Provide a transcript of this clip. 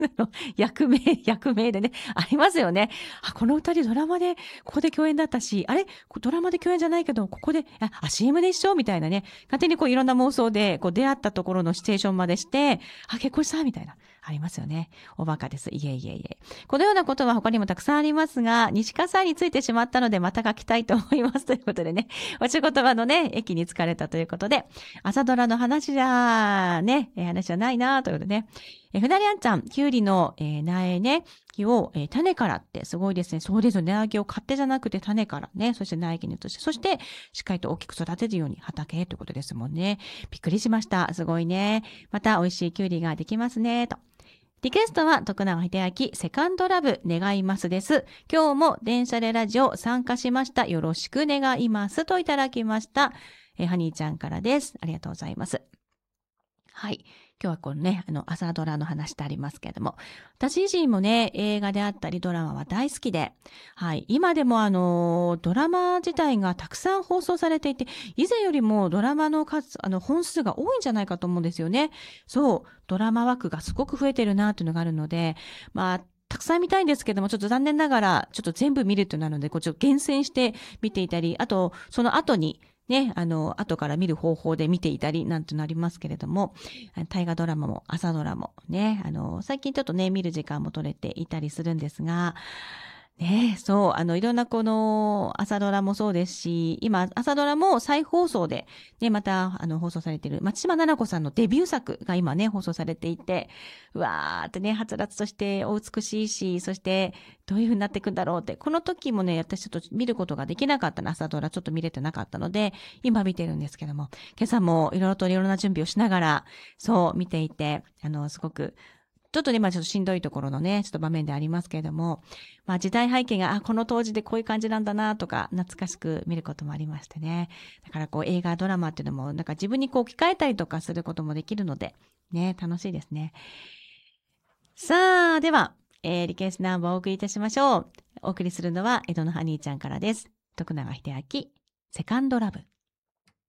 役名でね、ありますよね。あ、この二人ドラマで、ここで共演だったし、あれドラマで共演じゃないけど、ここで、CM で一緒みたいなね。勝手にこういろんな妄想で、こう出会ったところのシチュエーションまでして、あ、結婚したみたいな。ありますよね。おバカです。いえいえいえ。このようなことは他にもたくさんありますが、西葛西についてしまったので、また書きたいと思います。ということでね、お仕事場のね、駅に疲れたということで、朝ドラの話じゃ、ね、話じゃないなということでね。ふなりあんちゃん、きゅうりの、苗ね、木を、種からってすごいですね。そうですよね。苗木を買ってじゃなくて種からね。そして苗木に移して、そしてしっかりと大きく育てるように畑ということですもんね。びっくりしました。すごいね。また美味しいきゅうりができますね。と。リクエストは徳永秀明セカンドラブ願いますです。今日も電車でラジオ参加しました。よろしく願いますといただきました。ハニーちゃんからです。ありがとうございます。はい。今日はこのね、朝ドラの話してありますけれども、私自身もね、映画であったりドラマは大好きで、はい。今でもドラマ自体がたくさん放送されていて、以前よりもドラマの数、本数が多いんじゃないかと思うんですよね。そう。ドラマ枠がすごく増えてるなっていうのがあるので、まあ、たくさん見たいんですけども、ちょっと残念ながら、ちょっと全部見るってなるので、こうちょっと厳選して見ていたり、あと、その後に、ね、後から見る方法で見ていたりなんてなりますけれども、大河ドラマも朝ドラもね、最近ちょっとね、見る時間も取れていたりするんですが、ね、そう、いろんなこの朝ドラもそうですし、今、朝ドラも再放送で、ね、また、放送されている、松島菜々子さんのデビュー作が今ね、放送されていて、うわーってね、はつらつとしてお美しいし、そして、どういう風になっていくんだろうって、この時もね、私ちょっと見ることができなかったの、朝ドラちょっと見れてなかったので、今見てるんですけども、今朝もいろいろといろんな準備をしながら、そう、見ていて、すごく、ちょっとね、まあちょっとしんどいところのね、ちょっと場面でありますけれども、まあ時代背景が、この当時でこういう感じなんだなとか、懐かしく見ることもありましてね。だからこう映画、ドラマっていうのも、なんか自分にこう置き換えたりとかすることもできるので、ね、楽しいですね。さあ、では、リクエストナンバーをお送りいたしましょう。お送りするのは、江戸のハニーちゃんからです。徳永秀明、セカンドラブ。